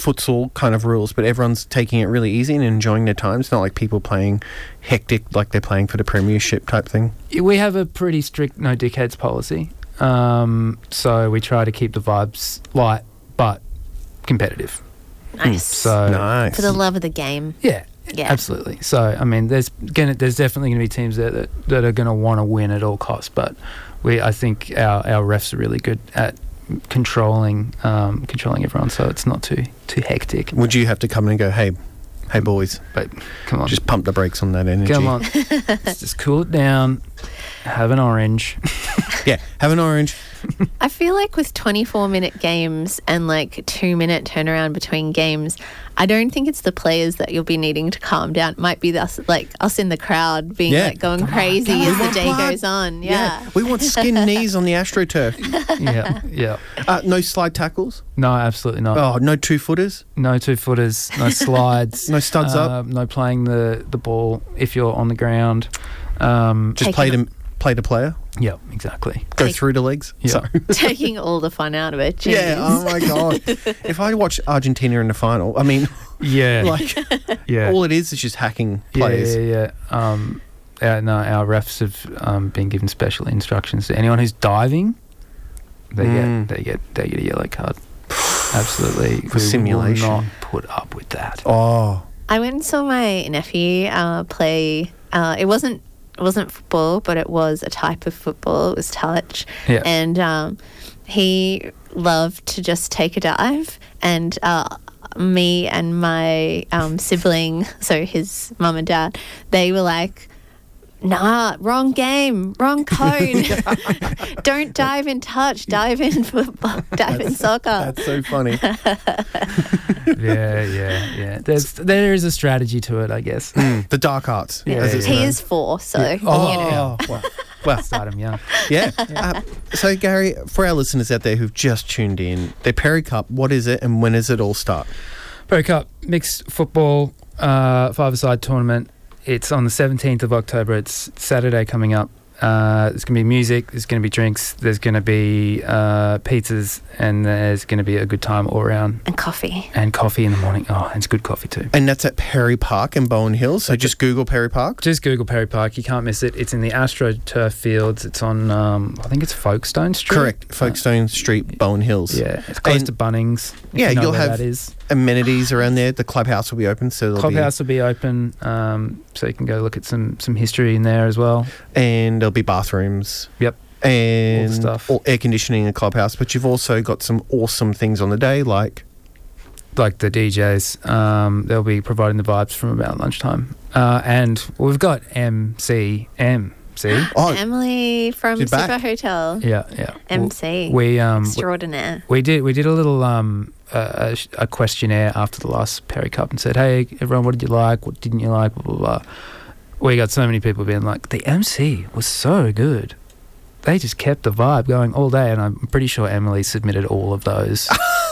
futsal kind of rules, but everyone's taking it really easy and enjoying their time. It's not like people playing hectic like they're playing for the premiership type thing. We have a pretty strict no dickheads policy. So we try to keep the vibes light but competitive. Nice. So Nice. For the love of the game. yeah, Yeah. absolutely. So I mean, there's definitely going to be teams that are going to want to win at all costs, but I think our refs are really good at controlling everyone, so it's not too hectic. Would you have to come in and go, hey boys, But come on, just pump the brakes on that energy? come on, let's just cool it down. Have an orange. Yeah, have an orange. I feel like with 24-minute games and like 2-minute turnaround between games, I don't think it's the players that you'll be needing to calm down. It might be us in the crowd being Yeah. like going crazy as the day blood. goes on. Yeah. We want skin knees on the AstroTurf. Yeah. No slide tackles. No, absolutely not. Oh, no 2-footers. No 2-footers, no slides. No studs up. No playing the ball if you're on the ground. Just play the player. Yeah, exactly. Go through the legs. Yeah. Sorry. Taking all the fun out of it. Jeez. Yeah. Oh my god. If I watch Argentina in the final, I mean, Yeah. like, Yeah. all it is just hacking players. Yeah. Our refs have been given special instructions to anyone who's diving. They get a yellow card. Absolutely. For simulation. We will not put up with that. Oh. I went and saw my nephew play. It wasn't football, but it was a type of football. It was touch. Yeah. And he loved to just take a dive. And me and my sibling, so his mum and dad, they were like, nah, wrong game, wrong code. Don't dive in touch, dive in football, dive in soccer. That's so funny. Yeah. There is a strategy to it, I guess. The dark arts. Yeah, as it's He known. is 4, so Yeah. you know. Oh, well, Start him young. yeah. So, Gary, for our listeners out there who've just tuned in, the Perry Cup, what is it and when does it all start? Perry Cup mixed football 5-a-side tournament. It's on the 17th of October. It's Saturday coming up. There's going to be music, there's going to be drinks, there's going to be pizzas, and there's going to be a good time all around. And coffee. And coffee in the morning. Oh, and it's good coffee too. And that's at Perry Park in Bowen Hills. So just Google Perry Park. Just Google Perry Park. You can't miss it. It's in the AstroTurf Fields. It's on, I think it's Folkestone Street. Correct. Folkestone Street, Bowen Hills. Yeah, it's close And- to Bunnings. if Yeah, you know you'll where have that is. amenities around there. The clubhouse will be open. So there'll Clubhouse will be open, so you can go look at some history in there as well. and there'll be bathrooms. Yep. And All the stuff. all air conditioning in the clubhouse. But you've also got some awesome things on the day, like Like the DJs, they'll be providing the vibes from about lunchtime. And we've got MC. Emily from she's Super back. Hotel. Yeah. MC. We Extraordinaire. we did a little a questionnaire after the last Perry Cup and said, hey everyone, what did you like? What didn't you like? Blah blah blah. We got so many people being like, the MC was so good. They just kept the vibe going all day, and I'm pretty sure Emily submitted all of those.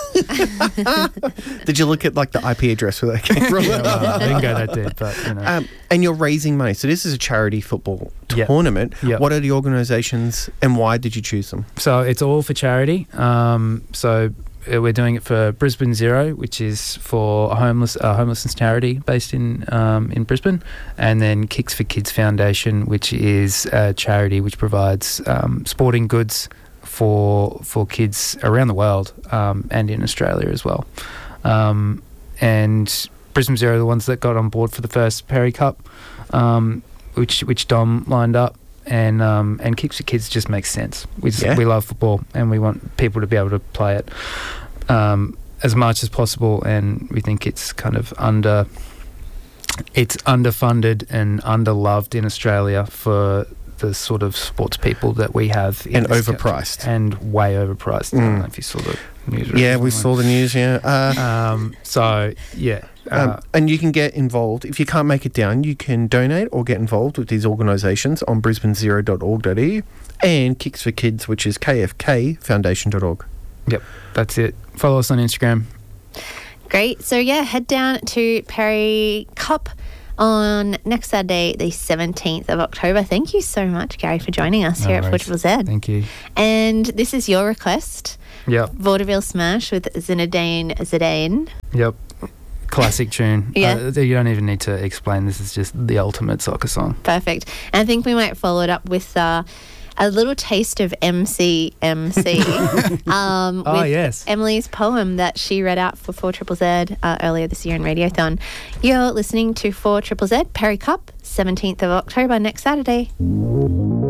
Did you look at like the IP address where they came from? I didn't go that deep, but you know. And you're raising money. So this is a charity football Yep. tournament. Yep. What are the organisations and why did you choose them? So it's all for charity. We're doing it for Brisbane Zero, which is for a homelessness charity based in Brisbane, and then Kicks for Kids Foundation, which is a charity which provides sporting goods for kids around the world and in Australia as well. And Brisbane Zero are the ones that got on board for the first Perry Cup, which Dom lined up. And Kicks for Kids just makes sense. We love football and we want people to be able to play it as much as possible, and we think it's kind of underfunded and underloved in Australia for the sort of sports people that we have in And this overpriced. country. And way overpriced. I don't know if you saw the news. Yeah, we saw the news, yeah. And you can get involved. If you can't make it down, you can donate or get involved with these organisations on brisbanezero.org.au and Kicks for Kids, which is kfkfoundation.org. Yep, that's it. Follow us on Instagram. Great. So, yeah, head down to Perry Cup on next Saturday, the 17th of October. Thank you so much, Gary, for joining us here at worries. 4ZZZ. Thank you. And this is your request, Yep. Vaudeville Smash with Zinedine Zidane. Yep. Classic tune. Yeah. You don't even need to explain. This is just the ultimate soccer song. Perfect. And I think we might follow it up with a little taste of MCMC. With yes. Emily's poem that she read out for 4ZZZ earlier this year in Radiothon. You're listening to 4ZZZ Perry Cup, 17th of October, next Saturday.